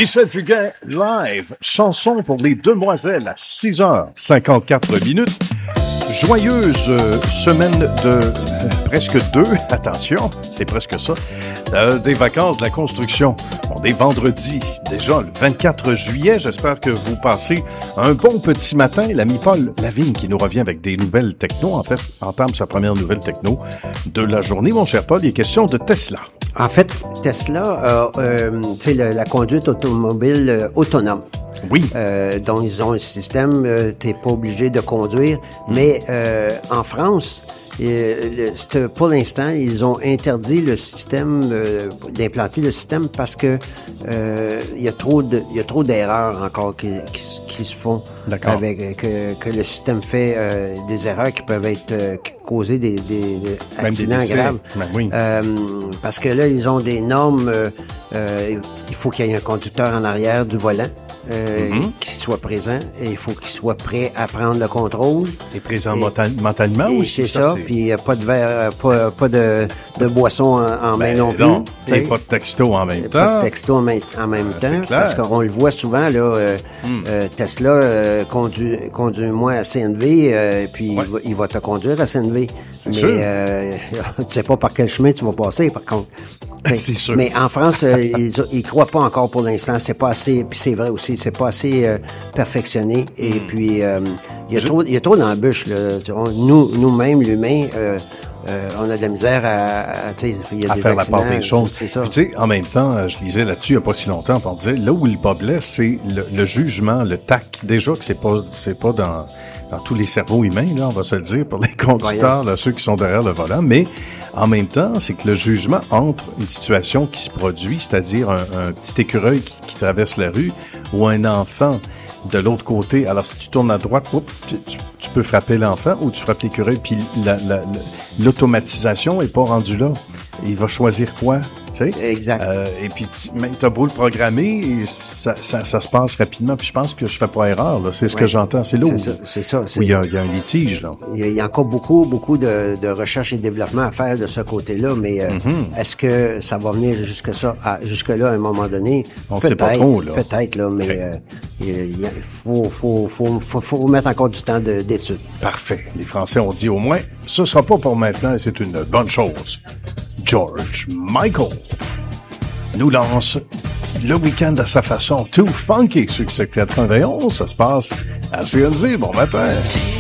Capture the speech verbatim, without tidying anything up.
Michel Fugain, live, chanson pour les demoiselles à six heures cinquante-quatre minutes. Joyeuse euh, semaine de euh, presque deux, attention, c'est presque ça, euh, des vacances de la construction. On est vendredi, déjà le vingt-quatre juillet. J'espère que vous passez un bon petit matin. L'ami Paul Lavigne qui nous revient avec des nouvelles techno, en fait, entame sa première nouvelle techno de la journée. Mon cher Paul, il est question de Tesla. En fait, Tesla, euh, euh, tu sais, la conduite automobile euh, autonome. Oui. Euh, donc, ils ont un système, euh, t'es pas obligé de conduire. Mmh. Mais euh, en France, euh, le, pour l'instant, ils ont interdit le système, euh, d'implanter le système parce que euh, il y a trop de, il y a trop d'erreurs encore qui, qui, qui se font. D'accord. Avec que, que le système fait euh, des erreurs qui peuvent être euh, causer des, des, des accidents des graves. Ben oui. Euh, parce que là, ils ont des normes. Euh, euh, il faut qu'il y ait un conducteur en arrière du volant. Euh, mm-hmm. Qu'il soit présent et il faut qu'il soit prêt à prendre le contrôle. Et présent et, mentalement et aussi. C'est ça, ça c'est... puis pas de verre, pas, pas de, de boisson en, en ben main non plus. Non, et pas de texto en même temps. Pas de texto en, même, en même ah, temps, parce qu'on le voit souvent, là, euh, mm. euh, Tesla euh, conduit, conduis-moi à C N V, euh, puis ouais. il, va, il va te conduire à C N V. C'est mais sûr. Euh, tu sais pas par quel chemin tu vas passer, par contre. Mais, c'est sûr. Mais en France, euh, ils, ils croient pas encore pour l'instant. C'est pas assez, puis c'est vrai aussi, c'est pas assez euh, perfectionné. Et mm. puis euh, il y a Je... trop, il y a trop d'embûches. Là. Nous, nous-mêmes, l'humain, euh, euh, on a de la misère à, à tu sais, il y a à des faire accidents. La part des choses. C'est ça. Tu sais, en même temps, je lisais là-dessus il y a pas si longtemps, on disait là où le bas blesse, c'est le, le jugement, le tact. Déjà que c'est pas, c'est pas dans dans tous les cerveaux humains, là, on va se le dire, pour les conducteurs, là, ceux qui sont derrière le volant, mais en même temps, c'est que le jugement entre une situation qui se produit, c'est-à-dire un, un petit écureuil qui, qui traverse la rue, ou un enfant de l'autre côté. Alors, si tu tournes à droite, oups, tu, tu peux frapper l'enfant ou tu frappes l'écureuil, puis la, la, la, l'automatisation est pas rendue là. Il va choisir quoi? Tu sais? Exact. Euh, et puis, même t'as beau le programmer, ça, ça, ça se passe rapidement. Puis je pense que je fais pas erreur, là. C'est ce ouais. que j'entends. C'est là où, c'est ça, c'est ça, c'est... où il, y a, il y a un litige, là. Il y a, il y a encore beaucoup, beaucoup de, de recherche et développement à faire de ce côté-là, mais euh, mm-hmm. est-ce que ça va venir jusque ça, à, jusque-là, à un moment donné? On peut-être, sait pas trop, là. Peut-être, là, mais okay. euh, il, il faut, faut, faut, faut, faut mettre encore du temps de, d'études. Parfait. Les Français ont dit au moins, ce sera pas pour maintenant et c'est une bonne chose. George Michael nous lance le week-end à sa façon, tout funky sur le quatre-vingt-onze. Ça se passe à C N V. Bon matin.